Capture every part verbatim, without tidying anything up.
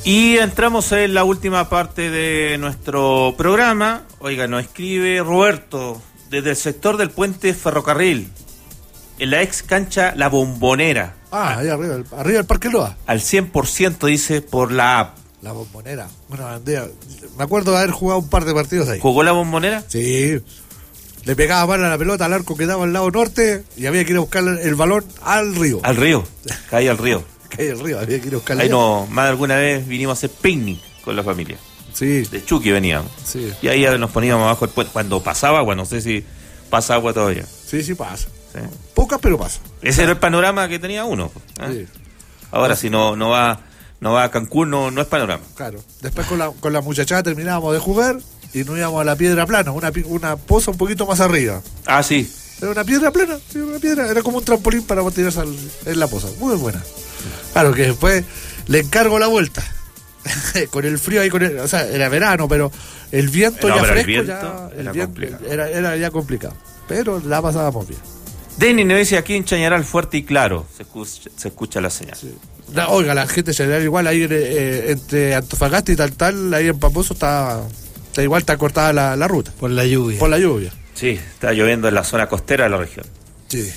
Y entramos en la última parte de nuestro programa. Oiga, nos escribe Roberto desde el sector del puente Ferrocarril, en la ex cancha La Bombonera. Ah, ahí arriba, arriba del Parque Loa. Al cien por ciento dice por la app. La Bombonera. Bueno, Andrea, me acuerdo de haber jugado un par de partidos ahí. ¿Jugó La Bombonera? Sí. Le pegaba mal a la pelota al arco que daba al lado norte y había que ir a buscar el balón al río. Al río, caía al río. Caía al río, había que ir a buscar. Ahí no, más de alguna vez vinimos a hacer picnic con la familia. Sí. De Chucky veníamos. Sí. Y ahí nos poníamos abajo el puente. Cuando pasaba agua, no sé si pasa agua todavía. Sí, sí pasa. Sí. Pocas, pero pasa. Ese era el panorama que tenía uno. ¿eh? Sí. Ahora, si no no va no va a Cancún, no, no es panorama. Claro. Después con la, con la muchachada terminábamos de jugar y nos íbamos a la Piedra Plana, una, una poza un poquito más arriba. Ah, sí. Era una piedra plana, sí, una piedra, era como un trampolín para tirarse al, en la poza. Muy buena. Claro que después le encargo la vuelta. Con el frío ahí, con el, o sea, era verano, pero el viento no, ya fresco, el viento ya, el era, viento era, era ya complicado. Pero la pasábamos bien. Denis nos dice aquí en Chañaral fuerte y claro, se escucha, se escucha la señal. Sí. La, oiga, la gente se da igual ahí eh, entre Antofagasta y tal tal, ahí en Paposo está, está igual, está cortada la, la ruta. Por la lluvia. Por la lluvia. Sí, está lloviendo en la zona costera de la región. Sí.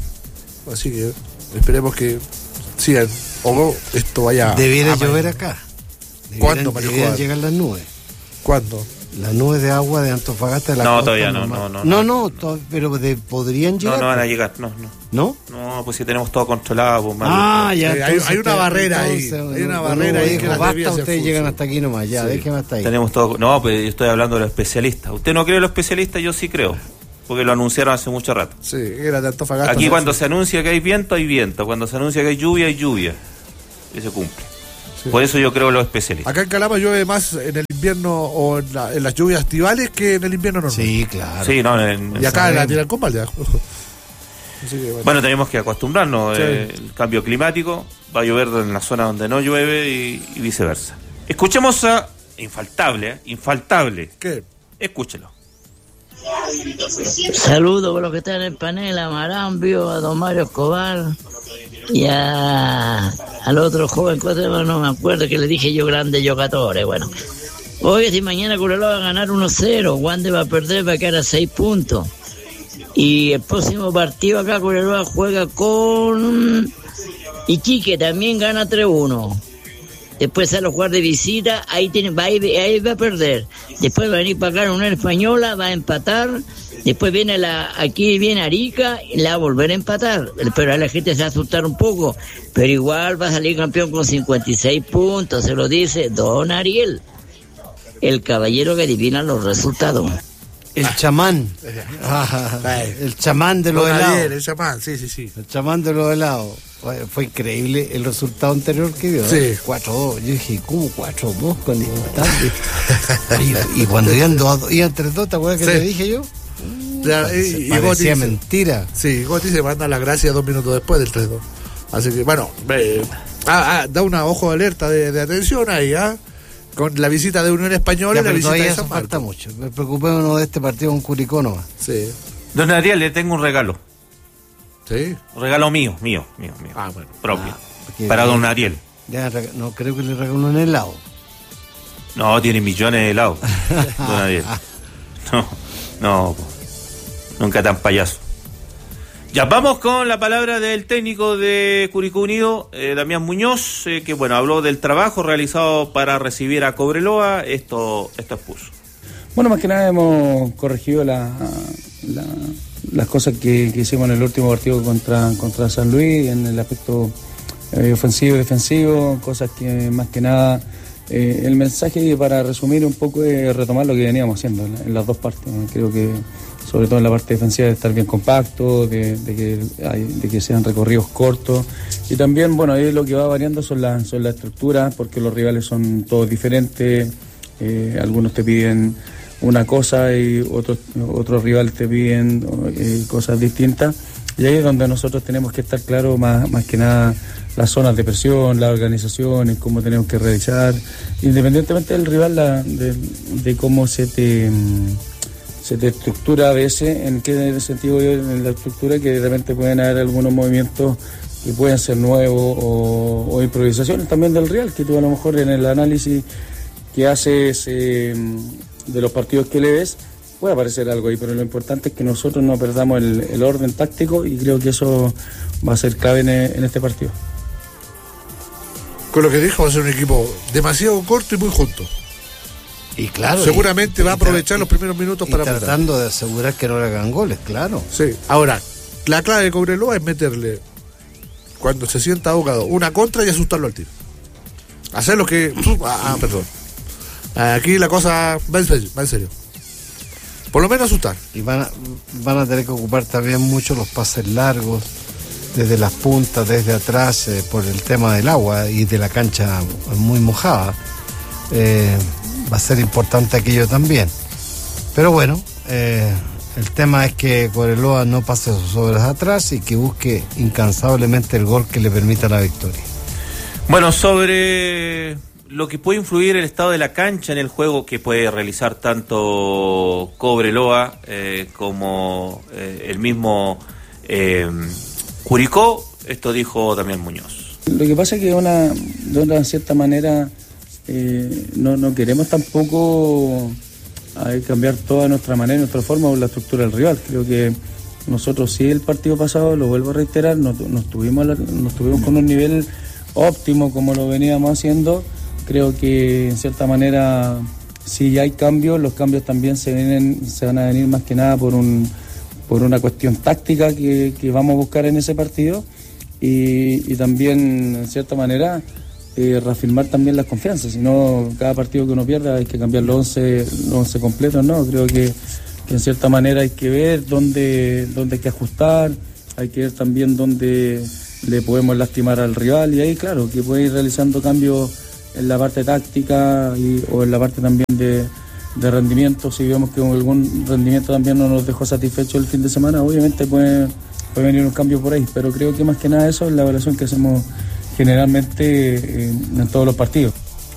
Así que esperemos que sigan, o esto vaya. Debiera llover acá. ¿Cuándo, Mario? Debieran llegar las nubes. ¿Cuándo? Las nubes de agua de Antofagasta de la No, costa todavía no, no, no. No, no, to- pero de, podrían llegar. No, no van a llegar, no, no. ¿No? No, pues si tenemos todo controlado. Pues, ah, ya. Eh, hay, hay una barrera entonces, ahí. Hay una no, barrera no, ahí que basta, ustedes llegan hasta aquí nomás, ya, sí. Déjenme hasta ahí. Tenemos todo. No, pues yo estoy hablando de los especialistas. Usted no cree en los especialistas, yo sí creo. Porque lo anunciaron hace mucho rato. Sí, era de Antofagasta. Aquí cuando se anuncia que hay viento, hay viento. Cuando se anuncia que hay lluvia, hay lluvia. Y se cumple. Sí. Por eso yo creo en los especialistas. Acá en Calama llueve más en el invierno o en, la, en las lluvias estivales que en el invierno normal. Sí, claro. Sí, no, en, y acá en la tierra con Valde. Bueno. bueno, tenemos que acostumbrarnos. Sí. Eh, el cambio climático, va a llover en la zona donde no llueve y, y viceversa. Escuchemos a Infaltable, ¿eh? Infaltable. ¿Qué? Escúchelo. Saludos por los que están en el panel, a Marambio, a don Mario Escobar y a, al otro joven, no me acuerdo, que le dije yo grande Yocatore. Bueno, oye, si mañana Curaló va a ganar uno cero, Wande va a perder, va a quedar a seis puntos. Y el próximo partido acá Curaló juega con Iquique, también gana tres uno. Después sale a jugar de visita, ahí, tiene, va, ahí, ahí va a perder. Después va a venir para acá una española, va a empatar. Después viene la, aquí viene Arica y la va a volver a empatar. Pero a la gente se va a asustar un poco. Pero igual va a salir campeón con cincuenta y seis puntos, se lo dice don Ariel, el caballero que adivina los resultados. El ah. chamán. Ah, el chamán de los helados. El chamán, sí, sí, sí. El chamán de los helados. Fue increíble el resultado anterior que dio. Sí. cuatro dos. Yo dije, ¿cómo cuatro dos con instante? y, y cuando iban dos, iban tres dos, ¿te acuerdas que sí. Te dije yo? Uh, ya, y, y Goti dice, mentira. Sí, Goti se manda la gracia dos minutos después del tres dos. Así que, bueno, eh, ah, ah, da una ojo de alerta de, de atención ahí, ¿ah? ¿eh? Con la visita de Unión Española y la visita de San Marcos. Falta mucho. Me preocupémonos de este partido con Curicó nomás. Sí. Don Ariel, le tengo un regalo. ¿Sí? Un regalo mío, mío, mío, mío. Ah, bueno. Propio. Ah, para don Ariel. Ya, no creo que le regaló un helado. No, tiene millones de helados. Don Ariel. No, no. Nunca tan payaso. Ya vamos con la palabra del técnico de Curicó Unido, eh, Damián Muñoz, eh, que bueno, habló del trabajo realizado para recibir a Cobreloa. Esto, esto expuso. Bueno, más que nada hemos corregido la, la, las cosas que, que hicimos en el último partido contra, contra San Luis, en el aspecto eh, ofensivo y defensivo, cosas que más que nada, eh, el mensaje para resumir un poco es retomar lo que veníamos haciendo en, en las dos partes. Creo que sobre todo en la parte defensiva de estar bien compacto, de, de, que, hay, de que sean recorridos cortos, y también, bueno, ahí lo que va variando son las son las estructuras, porque los rivales son todos diferentes, eh, algunos te piden una cosa y otros otros rivales te piden eh, cosas distintas, y ahí es donde nosotros tenemos que estar claros más, más que nada las zonas de presión, las organizaciones, cómo tenemos que realizar, independientemente del rival, la, de, de cómo se te... se te estructura a veces, ¿en qué sentido? En la estructura, que de repente pueden haber algunos movimientos que pueden ser nuevos o, o improvisaciones también del Real, que tú a lo mejor en el análisis que haces eh, de los partidos que le ves, puede aparecer algo ahí, pero lo importante es que nosotros no perdamos el, el orden táctico, y creo que eso va a ser clave en, en este partido. Con lo que dijo, va a ser un equipo demasiado corto y muy junto. Y claro, seguramente y, va a aprovechar y, los primeros minutos y para tratando apretar. de asegurar que no le hagan goles, claro. Sí, ahora, la clave de Cobreloa es meterle, cuando se sienta ahogado, una contra y asustarlo al tiro. Hacer lo que... Ah, perdón. Aquí la cosa va en serio, va en serio. Por lo menos asustar. Y van a, van a tener que ocupar también mucho los pases largos, desde las puntas, desde atrás, eh, por el tema del agua y de la cancha muy mojada. Eh, va a ser importante aquello también. Pero bueno, eh, el tema es que Cobreloa no pase sus obras atrás y que busque incansablemente el gol que le permita la victoria. Bueno, sobre lo que puede influir el estado de la cancha en el juego que puede realizar tanto Cobreloa eh, como eh, el mismo eh, Curicó, esto dijo Damián Muñoz. Lo que pasa es que una, de una cierta manera eh, no, no queremos tampoco eh, cambiar toda nuestra manera, nuestra forma o la estructura del rival. Creo que nosotros sí, el partido pasado, lo vuelvo a reiterar, nos, nos, tuvimos, nos tuvimos con un nivel óptimo como lo veníamos haciendo. Creo que en cierta manera si hay cambios, los cambios también se vienen, se van a venir más que nada por un por una cuestión táctica que, que vamos a buscar en ese partido, y, y también en cierta manera eh, reafirmar también las confianzas. Si no, cada partido que uno pierda hay que cambiar los once, los once completos, ¿no? Creo que, que en cierta manera hay que ver dónde, dónde hay que ajustar, hay que ver también dónde le podemos lastimar al rival, y ahí claro que puede ir realizando cambios en la parte táctica y, o en la parte también de, de rendimiento. Si vemos que algún rendimiento también no nos dejó satisfecho el fin de semana, obviamente puede, puede venir un cambio por ahí, pero creo que más que nada eso es la evaluación que hacemos generalmente en, en todos los partidos.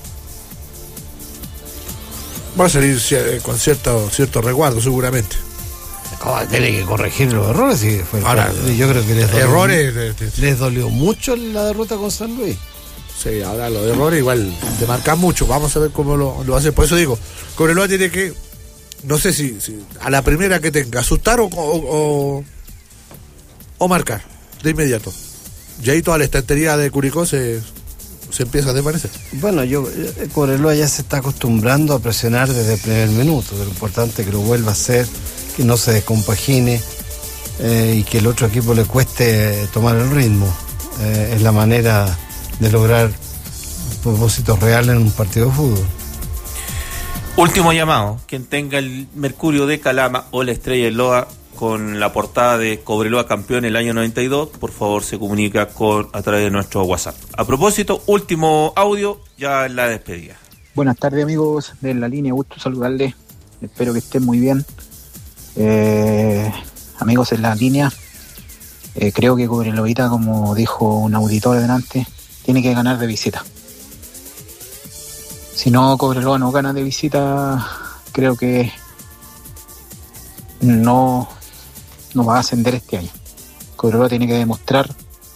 Va a salir con cierto, cierto resguardo seguramente. Oh, tiene que corregir los errores. Sí, fue Ahora, yo creo que les dolió, errores, les dolió mucho la derrota con San Luis. Sí, ahora los errores igual te marcan mucho. Vamos a ver cómo lo, lo hace. Por eso digo, Cobreloa tiene que, no sé si, si a la primera que tenga, asustar o, o, o, o marcar de inmediato. Y ahí toda la estantería de Curicó se, se empieza a desvanecer. Bueno, yo Cobreloa ya se está acostumbrando a presionar desde el primer minuto. Lo importante es que lo vuelva a hacer, que no se descompagine eh, y que el otro equipo le cueste tomar el ritmo. Eh, es la manera de lograr propósitos reales en un partido de fútbol. Último llamado, quien tenga el Mercurio de Calama o la Estrella de Loa con la portada de Cobreloa campeón el año noventa y dos, por favor se comunica con a través de nuestro WhatsApp. A propósito, último audio, ya en la despedida. Buenas tardes amigos de La Línea, gusto saludarles, espero que estén muy bien. Eh, amigos en La Línea, eh, creo que Cobreloita, como dijo un auditor delante, tiene que ganar de visita. Si no, Cobreloa no gana de visita, creo que no, no va a ascender este año. Cobreloa tiene que demostrar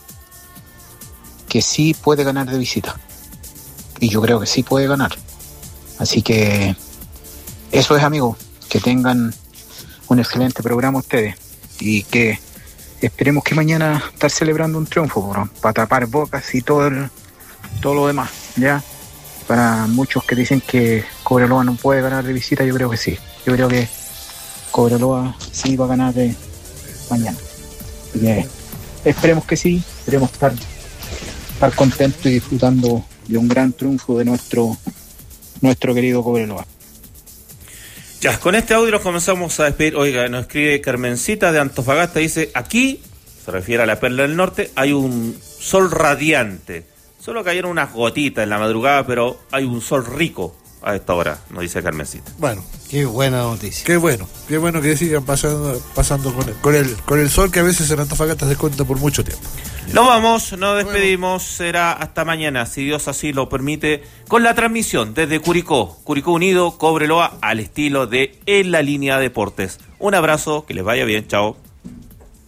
que sí puede ganar de visita. Y yo creo que sí puede ganar. Así que eso es, amigos. Que tengan un excelente programa ustedes. Y que esperemos que mañana estar celebrando un triunfo, bro, para tapar bocas y todo el, todo lo demás, ¿ya? Para muchos que dicen que Cobreloa no puede ganar de visita, yo creo que sí. Yo creo que Cobreloa sí va a ganar de mañana. Así que esperemos que sí, esperemos estar, estar contentos y disfrutando de un gran triunfo de nuestro, nuestro querido Cobreloa. Ya, con este audio nos comenzamos a despedir. Oiga, nos escribe Carmencita de Antofagasta, dice, aquí, se refiere a la Perla del Norte, hay un sol radiante. Solo cayeron unas gotitas en la madrugada, pero hay un sol rico a esta hora, nos dice Carmencita. Bueno, qué buena noticia. Qué bueno, qué bueno que sigan pasando, pasando con, el, con, el, con el sol que a veces en Antofagasta se cuenta por mucho tiempo. Nos vamos, nos despedimos, será hasta mañana, si Dios así lo permite, con la transmisión desde Curicó, Curicó Unido, Cobreloa, al estilo de En la Línea Deportes. Un abrazo, que les vaya bien, chao.